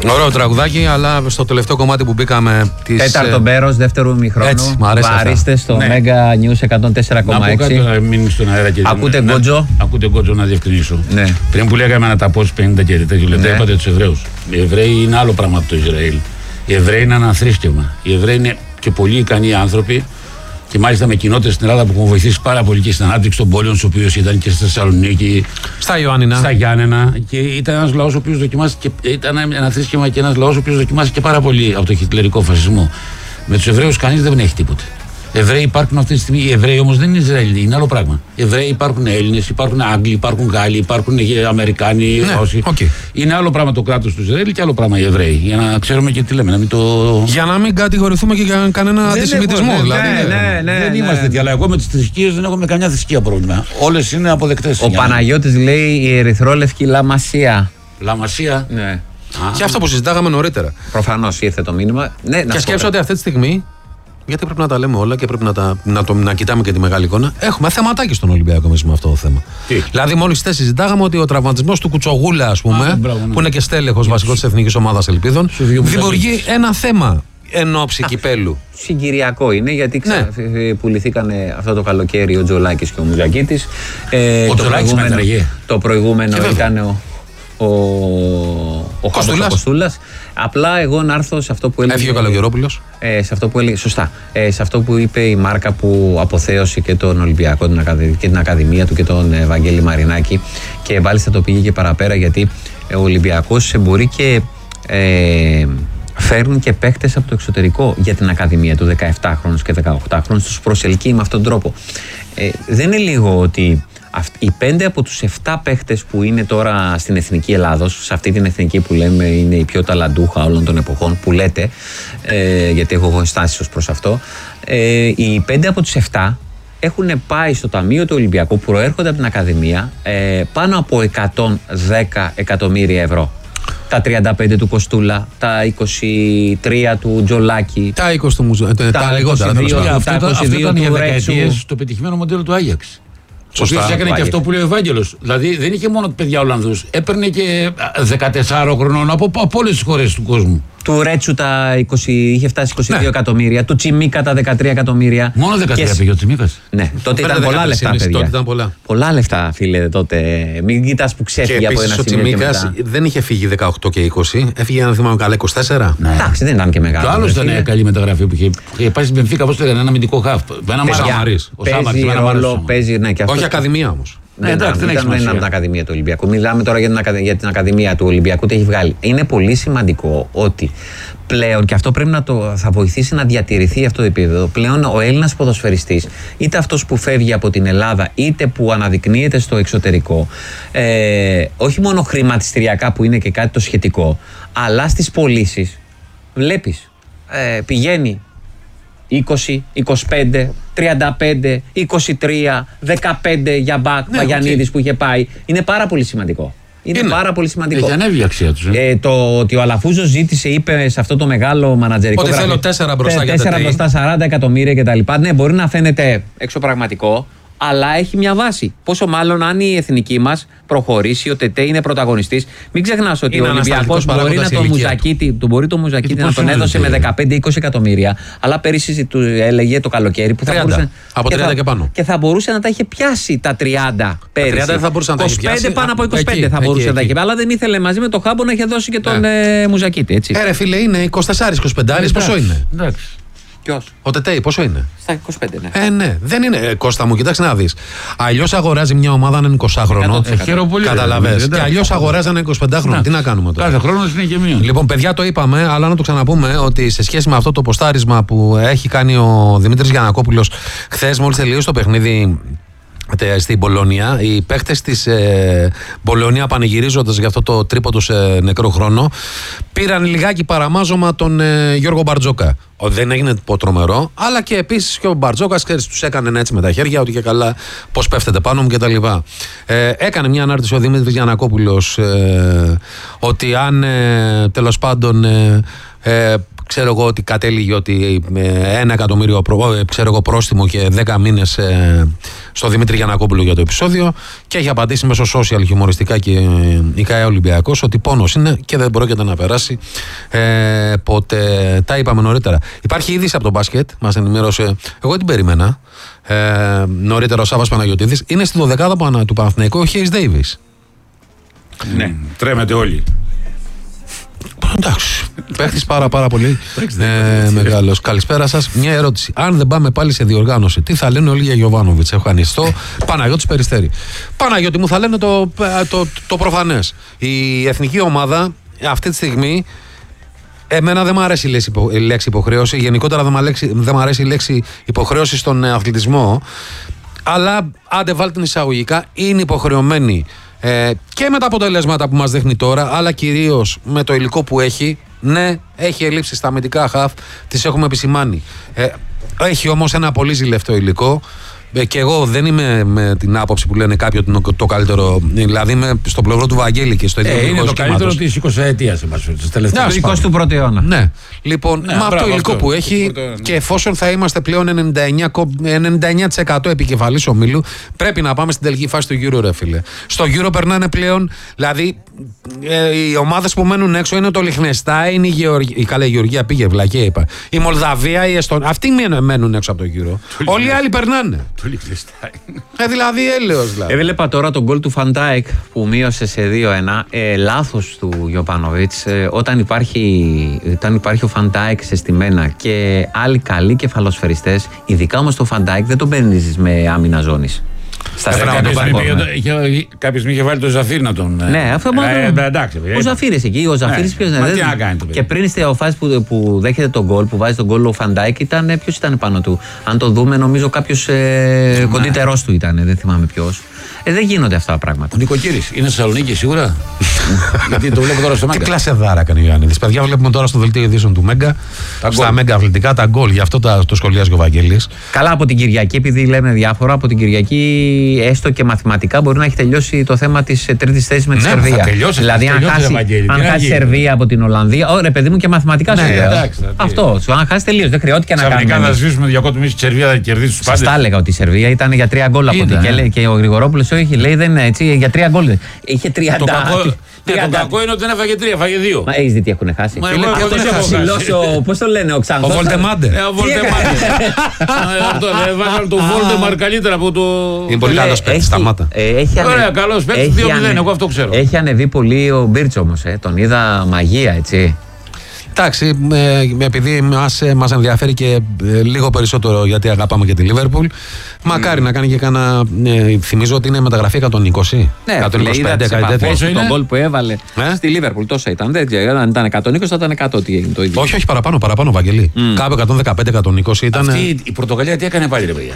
Ωραίο τραγουδάκι, αλλά στο τελευταίο κομμάτι που μπήκαμε. Τέταρτο μέρος, δεύτερο ημιχρόνου. Βαρίστε στο Mega News 104,6. Ακούτε Γκότζο. Ακούτε Γκότζο, να διευκρινίσω. Ναι. Πριν που λέγαμε να τα πω 50 και τέτοιο λεπτά, είπατε τους Εβραίους. Οι Εβραίοι είναι άλλο πράγμα από το Ισραήλ. Οι Εβραίοι είναι ένα θρήσκευμα. Οι Εβραίοι είναι και πολύ ικανοί άνθρωποι. Και μάλιστα με κοινότητες στην Ελλάδα που έχουν βοηθήσει πάρα πολύ και στην ανάπτυξη των πόλεων, στους οποίους ήταν και στη Θεσσαλονίκη, στα Γιάννενα. Και ήταν ένας λαός ο οποίος δοκιμάστηκε, ήταν ένα θρήσκευμα και ένας λαός ο οποίος δοκιμάστηκε πάρα πολύ από το χιτλερικό φασισμό. Με τους Εβραίους κανείς δεν έχει τίποτε. Εβραίοι υπάρχουν αυτή τη στιγμή. Οι Εβραίοι όμως δεν είναι Ισραηλοί, είναι άλλο πράγμα. Εβραίοι υπάρχουν Έλληνες, υπάρχουν Άγγλοι, υπάρχουν Γάλλοι, υπάρχουν Αμερικάνοι, Ρώσοι. Είναι άλλο πράγμα το κράτος του Ισραήλ και άλλο πράγμα οι Εβραίοι. Για να ξέρουμε και τι λέμε. Για να μην κατηγορηθούμε και για κανένα αντισημιτισμό. Δεν είμαστε τέτοια, αλλά εγώ με τις θρησκείες δεν έχω με καμιά θρησκεία πρόβλημα. Όλες είναι αποδεκτές. Ο Παναγιώτης λέει η ερυθρόλευκη λαμασία. Λαμασία. Ναι. Και αυτό που συζητάγαμε νωρίτερα. Προφανώς ήρθε το μήνυμα. Και σκέψω ότι αυτή τη στιγμή. Γιατί πρέπει να τα λέμε όλα και πρέπει να κοιτάμε και τη μεγάλη εικόνα. Έχουμε θεματάκι στον Ολυμπιακό μέσα με αυτό το θέμα. Δηλαδή, μόλις χθες συζητάγαμε ότι ο τραυματισμός του Κουτσογούλα, ας πούμε, που είναι και στέλεχος βασικός της Εθνικής Ομάδας Ελπίδων, δημιουργεί ένα θέμα εν ώψη κυπέλου. Συγκυριακό είναι, γιατί πουληθήκαν αυτό το καλοκαίρι ο Τζολάκης και ο Μουζακίτης. Το προηγούμενο ήταν ο Κοστούλας. Απλά εγώ να έρθω σε αυτό που έλεγε. Έφυγε ο Καλογερόπουλος. Σωστά. Σε αυτό που είπε η Μάρκα που αποθέωσε και τον Ολυμπιακό και την Ακαδημία του και τον Βαγγέλη Μαρινάκη. Και μάλιστα το πήγε και παραπέρα, γιατί ο Ολυμπιακός μπορεί και φέρνουν και παίκτες από το εξωτερικό για την Ακαδημία του 17χρονους και 18χρονους. Τους προσελκύει με αυτόν τον τρόπο. Δεν είναι λίγο ότι οι 5 από τους 7 παίχτες που είναι τώρα στην Εθνική Ελλάδος, σε αυτή την εθνική που λέμε είναι η πιο ταλαντούχα όλων των εποχών, που λέτε, γιατί έχω στάσει ως προς αυτό, οι 5 από τους 7 έχουν πάει στο Ταμείο του Ολυμπιακού, προέρχονται από την Ακαδημία, πάνω από 110 εκατομμύρια ευρώ. Τα 35 του Κοστούλα, τα 23 του Τζολάκη, τα 20 του Μουζακίτη, τα λιγότερα. Αυτό ήταν για δεκαετίες το πετυχημένο μοντέλο του Άγιαξ. Σωστά. Έκανε και αυτό που λέει ο Ευάγγελος. Δηλαδή δεν είχε μόνο παιδιά Ολλανδούς. Έπαιρνε και 14 χρονών από όλες τις χώρες του κόσμου. Του Ρέτσου είχε φτάσει 22 εκατομμύρια. Του Τσιμίκα τα 13 εκατομμύρια. Μόνο 13 πήγε ο Τσιμίκας. Ναι, τότε ήταν πολλά λεφτά, παιδιά. Πολλά λεφτά, φίλε, τότε. Μην κοιτάς που ξέφυγε από ένα σημείο. Και ο Τσιμίκας δεν είχε φύγει 18 και 20. Έφυγε, αν θυμάμαι καλά, 24. Εντάξει, δεν ήταν και μεγάλο. Το άλλο ήταν καλή μεταγραφή που είχε πάει στην Μπενφίκα, πώς το έκανε, ένα αμυντικό χαφ. Ένα Μαρσαμαρής. Παίζει, ναι, και αυτό. Όχι Ακαδημία όμως. Ναι, εντάξει, δεν ήταν από την Ακαδημία του Ολυμπιακού. Μιλάμε τώρα για την Ακαδημία του Ολυμπιακού, τι έχει βγάλει. Είναι πολύ σημαντικό ότι πλέον, και αυτό πρέπει θα βοηθήσει να διατηρηθεί αυτό το επίπεδο, πλέον ο Έλληνας ποδοσφαιριστής, είτε αυτός που φεύγει από την Ελλάδα, είτε που αναδεικνύεται στο εξωτερικό, όχι μόνο χρηματιστηριακά που είναι και κάτι το σχετικό, αλλά στις πωλήσεις βλέπεις, πηγαίνει 20, 25, 35, 23, 15 για Μπακ, Παγιαννίδης που είχε πάει. Είναι πάρα πολύ σημαντικό. Είναι πάρα πολύ σημαντικό. Έχει ανέβει η αξία τους. Το ότι ο Αλαφούζος ζήτησε, είπε σε αυτό το μεγάλο μανατζερικό. Ότι θέλω 4 μπροστά για 4 μπροστά, 40 εκατομμύρια κτλ. Ναι, μπορεί να φαίνεται εξωπραγματικό, αλλά έχει μια βάση. Πόσο μάλλον αν η εθνική μας προχωρήσει, ο ΤΕΤΕ είναι πρωταγωνιστής. Μην ξεχνάς ότι ο Ολυμπιακός μπορεί το Μουζακίτη να τον έδωσε με 15-20 εκατομμύρια. Αλλά πέρυσι του έλεγε το καλοκαίρι που θα 30, μπορούσε. Από 30 και πάνω. Και θα μπορούσε να τα είχε πιάσει τα 30 πέρυσι. 30 θα μπορούσε να τα είχε πιάσει. 25 πάνω από 25 θα μπορούσε να τα είχε πιάσει. Αλλά δεν ήθελε μαζί με το Χάμπο να είχε δώσει και τον Μουζακίτη. Ρε φίλε, είναι 24-25. Πόσο είναι? Ποιος? Ο Τετέι, πόσο είναι? Στα 25, ναι. Ναι, δεν είναι. Κώστα μου, κοιτάξτε να δεις. Αλλιώς αγοράζει μια ομάδα έναν 20χρονο. Καταλαβες. Και αλλιώς αγοράζει έναν 25χρονο. Τι να κάνουμε τώρα? Κάθε χρόνο είναι και μείον. Λοιπόν, παιδιά, το είπαμε, αλλά να το ξαναπούμε ότι σε σχέση με αυτό το ποστάρισμα που έχει κάνει ο Δημήτρης Γιαννακόπουλος χθες, μόλις τελείωσε το παιχνίδι στην Πολωνία, οι παίχτες της Πολωνία, πανηγυρίζοντας για αυτό το τρίποντο σε νεκρό χρόνο, πήραν λιγάκι παραμάζωμα τον Γιώργο Μπαρτζόκα. Δεν έγινε τρομερό, αλλά και επίσης και ο Μπαρτζόκας τους έκανε έτσι με τα χέρια, ότι και καλά πώς πέφτετε πάνω μου κτλ. Έκανε μια ανάρτηση ο Δημήτρης Γιαννακόπουλος ότι αν τέλος πάντων ξέρω εγώ ότι κατέληγε ότι 1 εκατομμύριο πρόστιμο και 10 μήνες στο Δημήτρη Γιαννακόπουλο για το επεισόδιο, και έχει απαντήσει μέσω social χιουμοριστικά και η ΚΑΕ Ολυμπιακός ότι πόνος είναι και δεν πρόκειται να περάσει ποτέ. Τα είπαμε νωρίτερα. Υπάρχει είδηση από το μπάσκετ, μας ενημέρωσε, εγώ την περίμενα νωρίτερα, ο Σάββας Παναγιωτίδης. Είναι στη 12η του Παναθηναϊκού ο Χέις Ντέιβις. Ναι, τρέμετε όλοι. Εντάξει, παίχτης πάρα πολύ μεγάλος. Καλησπέρα σας. Μια ερώτηση. Αν δεν πάμε πάλι σε διοργάνωση, τι θα λένε όλοι για Γιοβάνοβιτς? Ευχαριστώ. Παναγιώτης Περιστέρη. Παναγιώτη μου, θα λένε το προφανές. Η εθνική ομάδα αυτή τη στιγμή, εμένα δεν μου αρέσει η λέξη υποχρέωση. Γενικότερα δεν μου αρέσει η λέξη υποχρέωση στον αθλητισμό. Αλλά άντε βάλτε την εισαγωγικά, είναι υποχρεωμένη και με τα αποτελέσματα που μας δείχνει τώρα, αλλά κυρίως με το υλικό που έχει. Ναι, έχει ελλείψεις στα αμυντικά χαφ, τις έχουμε επισημάνει. Έχει όμως ένα πολύ ζηλευτό υλικό. Και εγώ δεν είμαι με την άποψη που λένε κάποιοι ότι είναι το καλύτερο. Δηλαδή είμαι στο πλευρό του Βαγγέλη και στο ίδιο είναι το καλύτερο της 20ετίας, της τελευταίας. Του 21ου αιώνα. Ναι. Λοιπόν, με αυτό το υλικό που έχει, και εφόσον θα είμαστε πλέον 99% επικεφαλής ομίλου, πρέπει να πάμε στην τελική φάση του Euro, ρε φίλε. Στο Euro περνάνε πλέον, δηλαδή οι ομάδες που μένουν έξω είναι το Λιχνεστάιν, η Γεωργία πήγε, βλακία είπα. Η Μολδαβία, η Εστονία. Αυτοί μένουν έξω από το Euro. Όλοι οι άλλοι περνάνε. Δηλαδή έλεος δηλαδή. Έβλεπα τώρα τον γκολ του Φαντάικ που μείωσε σε 2-1. Λάθος του Γιοβάνοβιτς. Όταν υπάρχει ο Φαντάικ σε στημένα και άλλοι καλοί κεφαλοσφαιριστές, ειδικά όμως το Φαντάικ δεν τον παίρνεις με άμυνα ζώνης. Κάποιος με είχε βάλει το Ζαφίρ να τον. Ναι, αυτό μόνο. Ο Ζαφίρης εκεί. Ο Ζαφίρης ποιος είναι? Και πριν στη φάση που δέχεται τον γκολ, που βάζει τον γκολ ο Φαντάικ, ποιος ήταν πάνω του? Αν το δούμε, νομίζω κάποιος κοντύτερός του ήταν. Δεν θυμάμαι ποιος. Δεν γίνονται αυτά τα πράγματα. Ο Νοικοκύρης είναι στη Θεσσαλονίκη σίγουρα. Γιατί το βλέπω τώρα στο Μέγκα. Τι κλάσε δάρα κάνει ο Ιωάννιδης. Παιδιά, βλέπουμε τώρα στο δελτίο ειδήσεων του Μέγκα, στα Μέγκα αθλητικά, τα γκολ. Γι' αυτό το σχολιάζει ο Βαγγέλης. Καλά, από την Κυριακή, επειδή λέμε διάφορα, από την Κυριακή έστω και μαθηματικά μπορεί να έχει τελειώσει το θέμα της τρίτης θέσης με τη Σερβία. Δηλαδή, αν χάσει η Σερβία από την Ολλανδία. Ωραία, παιδί μου, και μαθηματικά σου λέω. Αυτό. Αν χάσει τελείω, δεν χρειάζεται να κάνει. Αν να σβήσουμε διακόπτουμε τη Σερβία, θα κερδίσει του πάντες. Σα τα έλεγα ότι η Σερβία ήταν για 3 γκολ από την. Και ο Γρηγορόπουλος όχι, λέει δεν είναι έτσι, για 3 γκολ. Είχε 30. Το κακό είναι ότι δεν έφαγε 3, έφαγε 2. Μα έχεις δει τι έχουν χάσει? Αυτός ο ψηλός, πώς το λένε, ο Ξανθός. Ο Βολτεμάντερ. Ο Βολτεμάντερ. Βάζανε το Βολτεμάρ καλύτερα από το. Είναι πολύ καλός παίκτης, σταμάτα. Ωραία, καλός παίκτης, 2-0, εγώ αυτό ξέρω. Έχει ανεβεί πολύ ο Μπίρτς όμως, τον είδα μαγεία, έτσι. Εντάξει, επειδή μας ενδιαφέρει και λίγο περισσότερο, γιατί αγαπάμε και τη Λίβερπουλ, μακάρι να κάνει και κάνα. Θυμίζω ότι είναι μεταγραφή 120. Ναι, 125, κάτι τέτοιο. Πόσο είναι? Τον γκολ που έβαλε στη Λίβερπουλ τόσα ήταν. Δεν ξέρω, αν ήταν 120 θα ήταν 100. Τι έγινε το ίδιο. Όχι, παραπάνω, Βαγγελή. Κάπου 115-120 ήταν. Αυτή η Πορτογαλία τι έκανε πάλι, ρε παιδιά?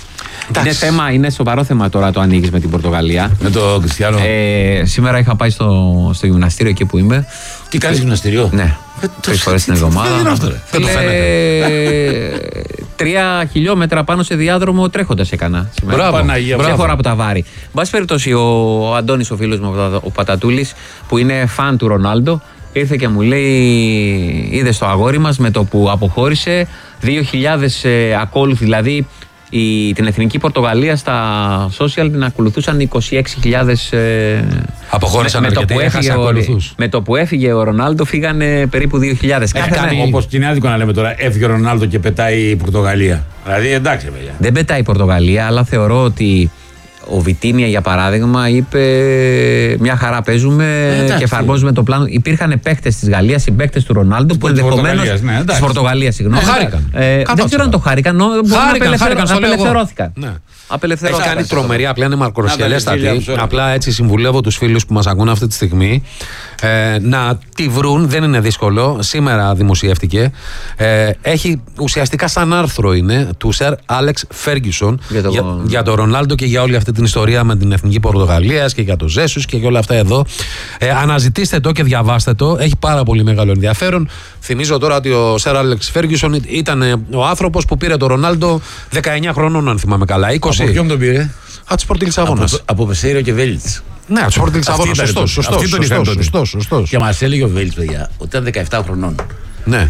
Είναι σοβαρό θέμα τώρα το ανοίγεις με την Πορτογαλία. Με το Κριστιάνο. Σήμερα είχα πάει στο γυμναστήριο εκεί που είμαι. Τι κάνεις γυμναστήριο? Ναι. 3 φορές την εβδομάδα. Δεν το φαίνεται. 3 χιλιόμετρα πάνω σε διάδρομο τρέχοντας έκανα. Μπράβο. Μια φορά από τα βάρη. Μπας περιπτώσει, ο Αντώνης, ο φίλος μου, ο Πατατούλης, που είναι φαν του Ρονάλντο, ήρθε και μου λέει: είδε το αγόρι μας με το που αποχώρησε 2.000 ακόλουθοι, δηλαδή. Την εθνική Πορτογαλία στα social την ακολουθούσαν 26.000. Αποχώρησαν αρκετοί, έχασε ακολουθούς. Με το που έφυγε ο Ρονάλντο φύγανε περίπου 2.000. Όπως κοινιάδικο να λέμε τώρα, έφυγε ο Ρονάλντο και πετάει η Πορτογαλία. Δηλαδή εντάξει, παιδιά. Δεν πετάει η Πορτογαλία, αλλά θεωρώ ότι ο Βιτίνια, για παράδειγμα, είπε μια χαρά παίζουμε και εφαρμόζουμε το πλάνο. Υπήρχαν παίκτες της Γαλλίας, συμπαίκτες του Ρονάλντο που ενδεχομένως. Της Πορτογαλίας, συγγνώμη. Δεν ξέρω αν το χάρηκαν. Απελευθερώθηκαν. Έχει κάνει τρομερή, απλά είναι μακροσχελέστατη. Απλά έτσι συμβουλεύω τους φίλους που μας ακούν αυτή τη στιγμή να τη βρουν, δεν είναι δύσκολο. Σήμερα δημοσιεύτηκε. Έχει ουσιαστικά σαν άρθρο είναι του Σερ Άλεξ Φέργκισον για τον Ρονάλντο και για όλη αυτή την ιστορία με την εθνική Πορτογαλίας και για το Ζέσους και για όλα αυτά εδώ. Αναζητήστε το και διαβάστε το. Έχει πάρα πολύ μεγάλο ενδιαφέρον. Θυμίζω τώρα ότι ο Σερ Άλεξ Φέργκισον ήταν ο άνθρωπος που πήρε τον Ρονάλντο 19 χρονών, αν θυμάμαι καλά. 20. Από ποιον τον πήρε? Από τη Σπορτ Λισαβόνας. Από Πεσέριο και Βέλιτς. Ναι, από τη Σπορτ Λισαβόνας. Σωστός. Και μας έλεγε ο Βέλιτς, παιδιά, ότι ήταν 17 χρονών. Ναι.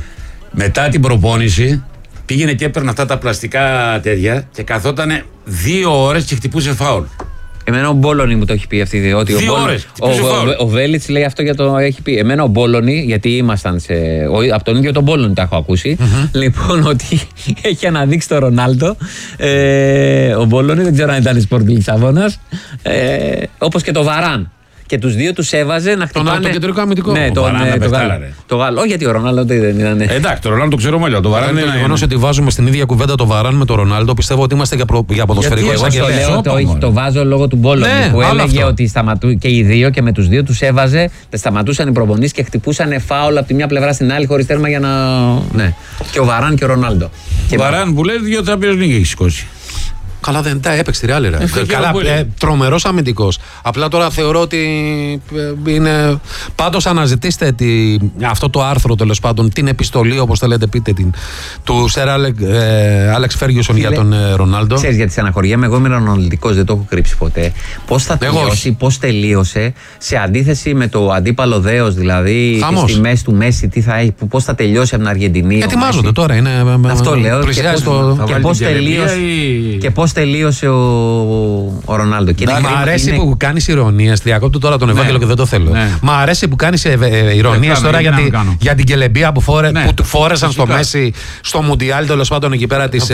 Μετά την προπόνηση πήγαινε και έπαιρνε αυτά τα πλαστικά τέτοια και καθότανε 2 ώρες και χτυπούσε φάουλ. Εμένα ο Μπόλωνη μου το έχει πει αυτή. Ότι 2 ώρες. Ο Βέλιτς λέει αυτό για το έχει πει. Εμένα ο Μπόλωνη, γιατί ήμασταν από τον ίδιο τον Μπόλωνη τα έχω ακούσει. Λοιπόν, ότι έχει αναδείξει τον Ρονάλντο. Ο Μπόλωνη, δεν ξέρω αν ήταν Σπορτ Λισαβόνας. Όπως και το Βαράν. Και τους δύο τους έβαζε να χτυπάνε. Το κεντρικό αμυντικό. Ναι, το Γάλλο. Όχι, γιατί ο Ρονάλντο δεν ήταν. Εντάξει, το Ρονάλντο το ξέρω μόλι. Το Βαράν είναι. Το γεγονός ότι βάζουμε στην ίδια κουβέντα το Βαράν με το Ρονάλντο, πιστεύω ότι είμαστε για ποδοσφαιρικό εισαγγελέα. Το βάζω λόγω του Μπόλωνη που έλεγε ότι και οι δύο και με τους δύο τους έβαζε, σταματούσαν οι προπονήσεις και χτυπούσαν φάουλ από τη μια πλευρά στην άλλη χωρίς τέρμα για να. Ναι. Και ο Βαράν και ο Ρονάλντο. Ο Βαράν που λέει 2 Champions League έχει σηκώσει. Καλά, δεν τα έπαιξε τη Ρεάλ. Καλά, τρομερός αμυντικός. Απλά τώρα θεωρώ ότι είναι. Πάντως αναζητήστε αυτό το άρθρο, τέλος πάντων, την επιστολή, όπως θέλετε πείτε, του Σερ Άλεξ Φέργιουσον για τον Ρονάλντο. Ξέρεις γιατί στεναχωριέμαι, εγώ είμαι ροναλντικός, δεν το έχω κρύψει ποτέ. Πώς θα τελειώσει, πώς τελείωσε, σε αντίθεση με το αντίπαλο δέος, δηλαδή στη μέση του Μέση, πώς θα τελειώσει από την Αργεντινή. Ετοιμάζονται τώρα, είναι. Αυτό λέω. Και πώς τελείωσε ο Ρονάλντο. Μ' αρέσει που κάνεις ηρωνίες. Διακόπτω τώρα τον Ευάγγελο και δεν το θέλω. Μ' αρέσει που κάνεις ηρωνίες τώρα για την κελεμπία που του φόρεσαν στο Μέση, στο Μουντιάλ, τέλος πάντων εκεί πέρα της.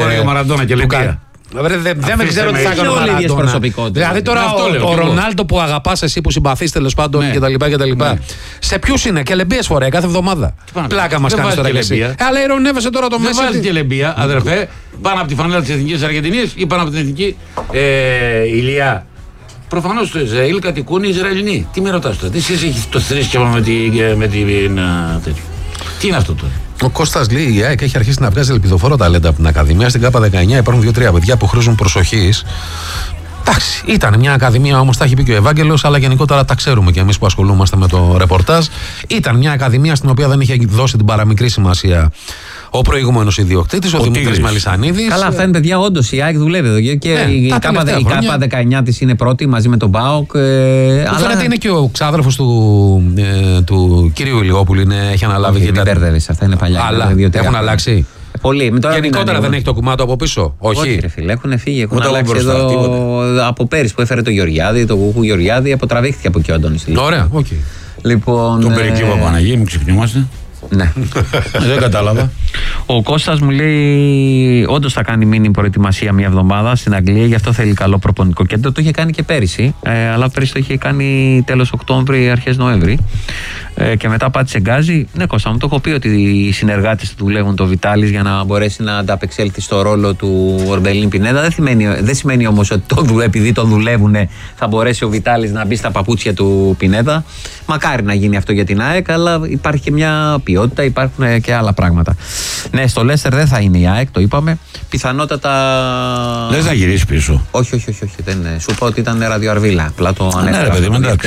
Δεν ξέρω τι θα έκανε ο Μαραντόνα. Δηλαδή τώρα ο Ρονάλντο που αγαπάς εσύ, που συμπαθείς τέλος πάντων κτλ. Σε ποιους είναι, κελεμπίες φοράει κάθε εβδομάδα. Πλάκα μας κάνεις τώρα και εσύ. Αλλά ηρωνεύεσαι τώρα το Μέση. Δεν βάζει κελεμπία, αδερφέ, πάνω από τη φανέλα της Εθνικής Αργεντινής ή πάνω από την Εθνική Ηλιά. Προφανώς στο Ισραήλ κατοικούν οι Ισραηλινοί. Τι με ρωτάς τώρα, τι σχέση έχει το θρήσκευμα με την τέτοιο. Τι είναι αυτό τώρα. Ο Κώστας λέει: η ΑΕΚ έχει αρχίσει να βγάζει ελπιδοφόρο ταλέντα από την Ακαδημία. Στην ΚΑΠΑ 19 υπάρχουν 2-3 παιδιά που χρήζουν προσοχής. Εντάξει, ήταν μια Ακαδημία, όμως τα έχει πει και ο Ευάγγελος, αλλά γενικότερα τα ξέρουμε και εμείς που ασχολούμαστε με το ρεπορτάζ. Ήταν μια Ακαδημία στην οποία δεν είχε δώσει την παραμικρή σημασία ο προηγούμενος ιδιοκτήτης, ο Δημήτρης Μελισσανίδης. Καλά, αυτά είναι παιδιά, όντως η ΑΕΚ δουλεύει εδώ. Και η ΚΑΠΑ 19 της είναι πρώτη μαζί με τον ΠΑΟΚ. Φαίνεται είναι και ο ξάδερφος του κυρίου Ηλιόπουλου, έχει αναλάβει και τα. Μπέρδευες, αυτά είναι παλιά. Αλλά έχουν αλλάξει. Πολύ. Γενικότερα δεν έχει το κουμάτο από πίσω. Όχι, ρε φίλε, έχουν φύγει. Έχουν αλλάξει εδώ από πέρυσι που έφερε το Γεωργιάδη, το Γούχου Γεωργιάδη, αποτραβήχθηκε από εκεί ο Αντώνης. Ωραία, οκ. Λοιπόν. Τον Περικλή Παπαναγή, μην ξυπνιόμαστε. Ναι. Δεν κατάλαβα. Ο Κώστας μου λέει: όντως θα κάνει μήνυ προετοιμασία μια εβδομάδα στην Αγγλία, γι' αυτό θέλει καλό προπονητικό κέντρο. Το είχε κάνει και πέρυσι, αλλά πέρυσι το είχε κάνει τέλος Οκτώβρη, αρχές Νοέμβρη. Και μετά πάτησε γκάζι. Ναι, Κώστα μου, το έχω πει ότι οι συνεργάτες του δουλεύουν το Βιτάλης για να μπορέσει να ανταπεξέλθει στο ρόλο του Ορμπελίν Πινέδα. Δεν σημαίνει όμως ότι επειδή το δουλεύουν θα μπορέσει ο Βιτάλης να μπει στα παπούτσια του Πινέδα. Μακάρι να γίνει αυτό για την ΑΕΚ, αλλά υπάρχει και μια ποιότητα, υπάρχουν και άλλα πράγματα. Ναι, στο Λέστερ δεν θα είναι η ΑΕΚ, το είπαμε. Πιθανότατα. Λες να γυρίσει πίσω. Όχι. Σου είπα ότι ήταν ραδιοαρβίλα. Απλά το ανέφερα.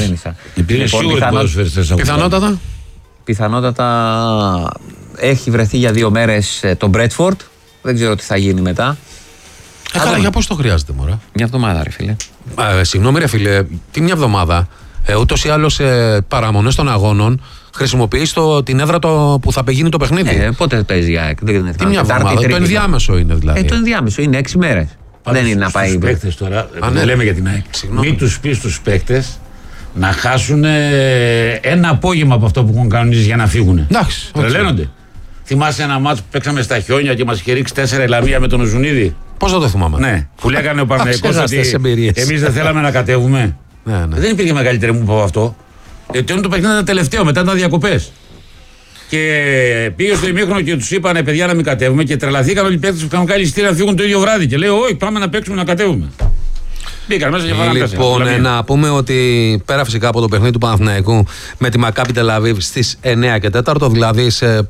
Πιθανότατα έχει βρεθεί για 2 μέρες το Μπρέτφορντ. Δεν ξέρω τι θα γίνει μετά. Καλά, για πώς το χρειάζεται, μωρά. Μια εβδομάδα, ρε φίλε. Συγγνώμη, ρε φίλε, τι μια εβδομάδα. Ούτως ή άλλως παραμονές των αγώνων χρησιμοποιείς την έδρα που θα γίνει το παιχνίδι. Πότε παίζει η ΑΕΚ, δεν τι μια εβδομάδα. Το ενδιάμεσο είναι δηλαδή. Το ενδιάμεσο είναι 6 μέρες. Δεν είναι να πάει. Στους παίκτες τώρα, λέμε για την ΑΕΚ. Μην τους πεις στους παίκτες να χάσουν ένα απόγευμα από αυτό που έχουν κανονίσει για να φύγουν. Εντάξει. Τρελαίνονται. Θυμάσαι ένα μάτσο που παίξαμε στα χιόνια και μας είχε ρίξει 4 ελαμία με τον Οζουνίδη. Πώς θα το θυμάμαι. Ναι, που λέγανε ο Παναγικός ότι εμείς δεν θέλαμε να κατέβουμε. Ναι. Δεν υπήρχε μεγαλύτερη μου από αυτό. Γιατί το παιχνίδι ήταν τελευταίο, μετά ήταν διακοπές. Και πήγε στο ημίχρονο και τους είπανε παιδιά να μην κατέβουμε και τρελαθήκαν όλοι οι παίκτες που είχαν κάνει εισιτήρια να φύγουν το ίδιο βράδυ. Και λέει, όχι, πάμε να παίξουμε να κατέβουμε. Μπήκαν μέσα και φάγανε. Λοιπόν, να πούμε ότι πέρα φυσικά από το παιχνίδι του Παναθηναϊκού με τη Μακάμπι Τελαβίβ στις 9 και 4, δηλαδή σε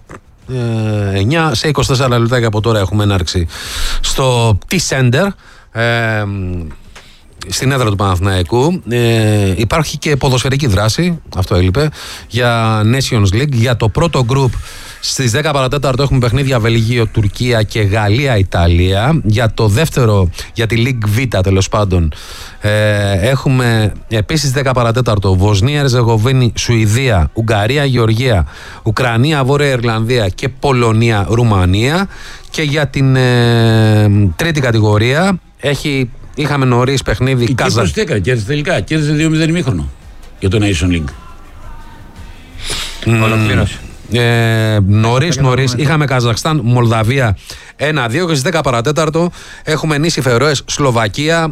24 λεπτά από τώρα έχουμε έναρξη στο T-Center. στην έδρα του Παναθηναϊκού. Υπάρχει και ποδοσφαιρική δράση, αυτό έλειπε, για Nations League. Για το πρώτο γκρουπ στις 10 παρατέταρτο έχουμε παιχνίδια Βελγίο, Τουρκία και Γαλλία, Ιταλία. Για το δεύτερο, για τη League Β τέλος πάντων, έχουμε επίσης 10 παρατέταρτο Βοσνία, Ερζεγοβίνη, Σουηδία, Ουγγαρία, Γεωργία, Ουκρανία, Βόρεια Ιρλανδία και Πολωνία, Ρουμανία. Και για την τρίτη κατηγορία είχαμε νωρίς παιχνίδι. Η Κύπρος τι έκανε, κέρδισε τελικά. Κέρδισε 2-0 ημίχρονο για το Nation League. Ολοκλήρωσε. Νωρίς είχαμε Καζαχστάν, Μολδαβία 1-2 και στις 10 παρατέταρτο έχουμε νήσι Φερόες, Σλοβακία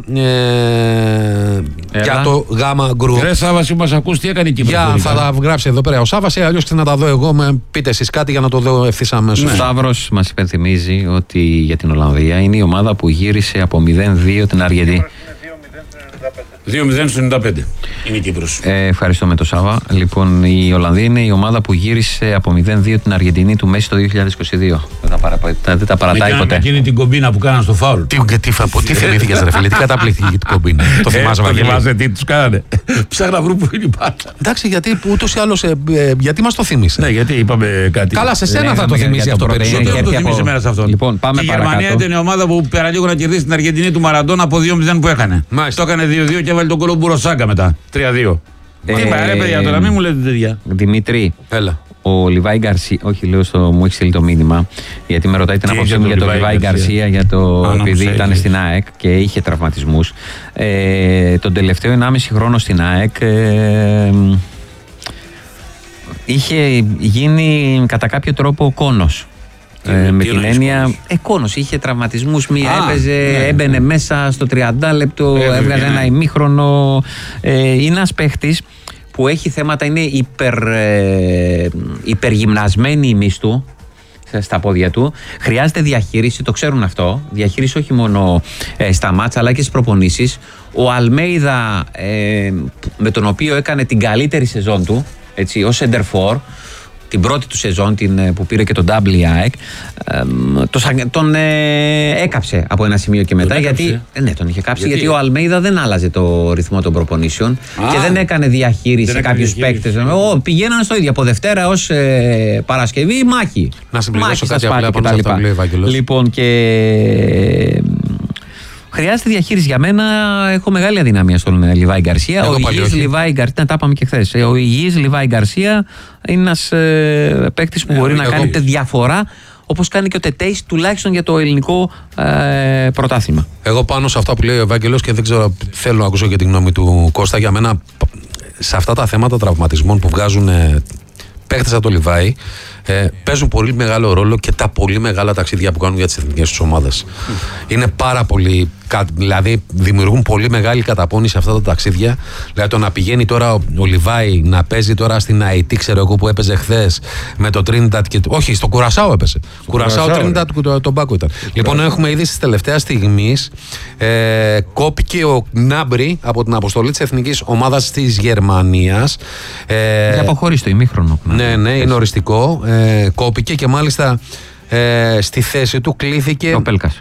για το γάμα γκρουπ. Ρε Σάββαση, μας ακούς, τι έκανε η Κύπρος? Θα τα γράψει εδώ πέρα ο Σάββας, αλλιώς και να τα δω εγώ. Πείτε εσείς κάτι για να το δω ευθύς αμέσως. Ο Σταύρος μας υπενθυμίζει ότι για την Ολλανδία είναι η ομάδα που γύρισε από 0-2 την Αργεντινή. 2-0 στο 95 είναι η Κύπρος. Ευχαριστώ με το Σάβα. Λοιπόν, η Ολλανδία είναι η ομάδα που γύρισε από 0-2 την Αργεντινή του Μέση το 2022. Δεν τα παρατάει ποτέ. Εκείνη την κομπίνα που κάναν στο φάουλ. Τι θυμήθηκες ρε φίλε, τι καταπληκτική την κομπίνα. Το θυμάσαι, Βαγγέλη? Θυμάσαι τι τους κάνανε? Ψάχνα βρου που είναι η πάτα. Εντάξει, γιατί ούτως ή άλλως, γιατί μας το θύμισε? Ναι, γιατί είπαμε κάτι. Καλά, σε σένα θα το θυμίσει αυτό περισσότερο. Το θυμίσει εμένα σε αυτόν. Λοιπόν, πάμε παρακάτω. Η Γερμανία ήταν η ομάδα που παραλίγο να κερδίσει την Αργεντινή του Μαραντόνα από 2-0 που έκανε. Το έκανε 2-2 και έβαλε τον κόλλο Μπουροσάκα μετά. 3-2. Τι είπα, ρε παιδιά, τώρα μην μου λέτε τέτοια. Δημήτρη, έλα. Ο Λιβάη Γκαρσία, όχι λέω μου έχει στείλει το μήνυμα, γιατί με ρωτάει την άποψή μου για τον Λιβάη Γκαρσία, επειδή ήταν στην ΑΕΚ και είχε τραυματισμούς. Τον τελευταίο 1,5 χρόνο στην ΑΕΚ είχε γίνει κατά κάποιο τρόπο κόνος. Με την έννοια, κόνος, είχε τραυματισμούς, μία έπαιζε, έμπαινε μέσα στο 30 λεπτό, έβγαζε ένα ημίχρονο. Είναι ένας παίχτης που έχει θέματα, είναι υπεργυμνασμένη η μυς του στα πόδια του. Χρειάζεται διαχείριση, το ξέρουν αυτό. Διαχείριση όχι μόνο στα μάτσα αλλά και στις προπονήσεις. Ο Αλμέιδα, με τον οποίο έκανε την καλύτερη σεζόν του, έτσι, ως σεντερφόρ, την πρώτη του σεζόν που πήρε και τον WAEC, τον έκαψε από ένα σημείο και μετά. Τον είχε κάψει γιατί ο Αλμέιδα δεν άλλαζε το ρυθμό των προπονήσεων και δεν έκανε διαχείριση σε κάποιους παίκτες. Πηγαίνανε στο ίδιο από Δευτέρα ως Παρασκευή, μάχη. Να συμπληρώσω κάτι απλά από αυτό που λέει ο Ευάγγελος. Λοιπόν, και χρειάζεται διαχείριση. Για μένα έχω μεγάλη αδυναμία στον Λιβάη Γκαρσία. Ο υγιής Λιβάη Γκαρσία, τα είπαμε και χθες. Ο υγιής Λιβάη Γκαρσία είναι ένας παίκτης που μπορεί να κάνει διαφορά, όπως κάνει και ο Τετέης, τουλάχιστον για το ελληνικό πρωτάθλημα. Εγώ πάνω σε αυτά που λέει ο Ευάγγελος, και δεν ξέρω, θέλω να ακούσω και την γνώμη του Κώστα, για μένα σε αυτά τα θέματα τραυματισμών που βγάζουν παίκτες από το Λιβάη, παίζουν πολύ μεγάλο ρόλο και τα πολύ μεγάλα ταξίδια που κάνουν για τις εθνικές τους ομάδες. Είναι πάρα πολύ, δηλαδή δημιουργούν πολύ μεγάλη καταπώνηση αυτά τα ταξίδια. Δηλαδή το να πηγαίνει τώρα ο Λιβάη να παίζει τώρα στην ΑΕΤ, ξέρω εγώ, που έπαιζε χθες με το Trinidad και. Όχι, στο Κουρασάο έπαιζε. Κουρασάο Trinidad, τον Μπάκο ήταν. Λοιπόν, έχουμε ήδη στις τελευταίες στιγμής κόπηκε ο Γκνάμπρι από την αποστολή της εθνικής ομάδας της Γερμανίας. Για αποχωρήσει το ημίχρονο. Ναι, είναι οριστικό. Κόπηκε και μάλιστα στη θέση του κλήθηκε ο Πέλκας.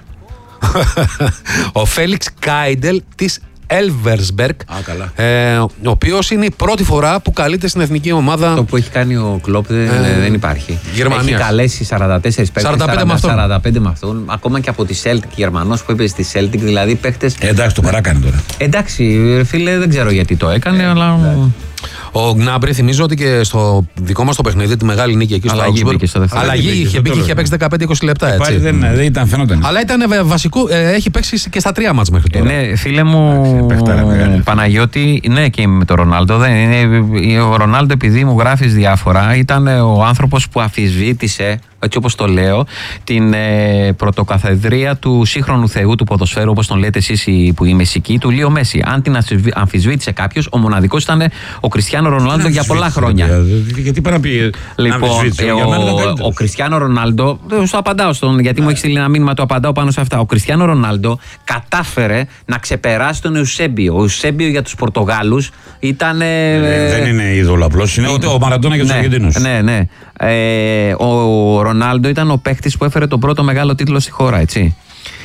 ο Φέλιξ Κάιντελ της Έλβερσμπεργκ, ο οποίος είναι η πρώτη φορά που καλείται στην εθνική ομάδα. Αυτό που έχει κάνει ο Κλόπ δεν υπάρχει. Γερμανίας. Έχει καλέσει 44 παίκτες, 45 με αυτόν, ακόμα και από τη Celtic, Γερμανός που έπαιζε στη Celtic, δηλαδή παίκτες. Εντάξει, το παράκανε τώρα. Εντάξει, φίλε, δεν ξέρω γιατί το έκανε, αλλά. Ο Γκνάμπρι, θυμίζω ότι και στο δικό μας το παιχνίδι, τη μεγάλη νίκη εκεί στο Augsburg, αλλαγή είχε μπει και είχε παίξει 15-20 λεπτά. Έτσι. Δεν ήταν, φαινόταν. Αλλά ήταν βασικό, έχει παίξει και στα 3 μάτς μέχρι τώρα. Ναι, φίλε μου, Παναγιώτη, ναι, και με τον Ρονάλντο. Ο Ρονάλντο, επειδή μου γράφεις διάφορα, ήταν ο άνθρωπος που αμφισβήτησε, έτσι όπως το λέω, την πρωτοκαθεδρία του σύγχρονου θεού του ποδοσφαίρου, όπως τον λέτε εσείς που η μεσική, του Λίο Μέση. Αν την αμφισβήτησε κάποιος, ο μοναδικός ήταν ο Κριστιάνο Ρονάλντο για πολλά χρόνια. Γιατί πρέπει να πει. Λοιπόν, ο Κριστιάνο Ρονάλντο, στο απαντάω γιατί μου έχει στείλει ένα μήνυμα, το απαντάω πάνω σε αυτά. Ο Κριστιάνο Ρονάλντο κατάφερε να ξεπεράσει τον Εουσέμπιο. Ο Εουσέμπιο για τους Πορτογάλους ήταν. Δεν είναι είδωλο απλώς, είναι ο Μαραντόνα για τους Αργεντινούς. Ναι. Ο Ρονάλντο ήταν ο παίκτης που έφερε τον πρώτο μεγάλο τίτλο στη χώρα, έτσι.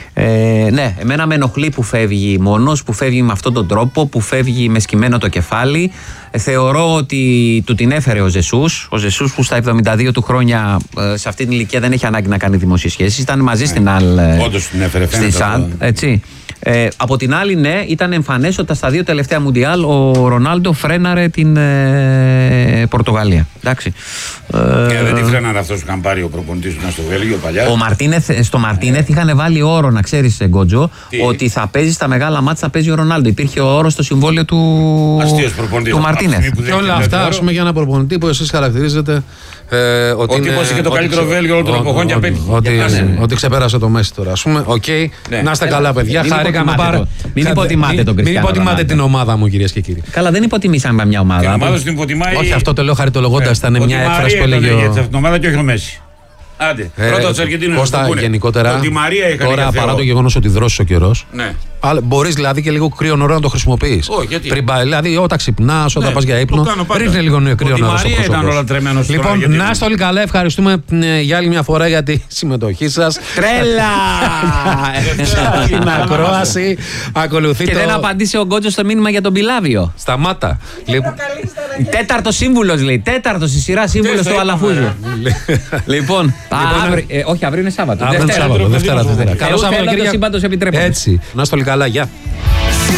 Ναι, εμένα με ενοχλεί που φεύγει μόνος, που φεύγει με αυτόν τον τρόπο, που φεύγει με σκυμμένο το κεφάλι. Θεωρώ ότι του την έφερε ο Ζεσούς. Ο Ζεσούς που στα 72 του χρόνια σε αυτή την ηλικία δεν έχει ανάγκη να κάνει δημόσιες σχέσεις. Ήταν μαζί στην ΑΛ. Όντως την έφερε, φαίνεται. Έτσι. Από την άλλη, ναι, ήταν εμφανές ότι στα 2 τελευταία Μουντιάλ ο Ρονάλντο φρέναρε την Πορτογαλία. Εντάξει. Δεν τη φρέναρε αυτός που είχαν πάρει ο προπονητής του στο Βέλγιο παλιά. Στο Μαρτίνεθ είχαν βάλει όρο, να ξέρεις, Γκότζο, ότι θα παίζει στα μεγάλα μάτσα, θα παίζει ο Ρονάλντο. Υπήρχε ο όρος στο συμβόλαιο του Μαρτίνεθ. Και όλα αυτά, ας πούμε, για ένα προπονητή που εσείς χαρακτηρίζετε. Ότι τύπωσε και το καλύτερο Βέλγιο όλων των εποχών και απέτυχε. Ότι ξεπέρασε το Μέση τώρα. Ας πούμε, να είστε καλά, παιδιά. Χαρήκαμε πάρα. Μην υποτιμάτε τον Κριστιάνο. Μην υποτιμάτε την ομάδα μου, κυρίες και κύριοι. Καλά, δεν υποτιμήσαμε μια ομάδα. Την ομάδα την υποτιμάει. Όχι, αυτό το λέω χαριτολογώντας. Ήταν μια έκφραση που έλεγε. Για την ομάδα και όχι ο Μέση. Άντε, πρώτα του Αργεντίνου. Κώστα, γενικότερα. Τώρα, παρά το γεγονός ότι δρόσει ο καιρός. Μπορείς δηλαδή και λίγο κρύο νερό να το χρησιμοποιείς. Δηλαδή, όταν ξυπνάς, όταν πας για ύπνο, ρίχνε λίγο κρύο νερό στο πρόσωπο. Λοιπόν, να είστε όλοι καλά. Ευχαριστούμε για άλλη μια φορά για τη συμμετοχή σας. Τρέλα! Την ακρόαση. Και δεν απαντήσει ο Γκότζος στο μήνυμα για τον Πιλάβιο. Σταμάτα. Τέταρτο σύμβουλος, λέει. Τέταρτο στη σειρά σύμβουλος του Αλαφούζου. Λοιπόν, όχι, αύριο είναι Σάββατο. Δευτέρα. Καλό Σαββατοκύριακο. Έτσι. Να είστε όλοι καλά. Γεια.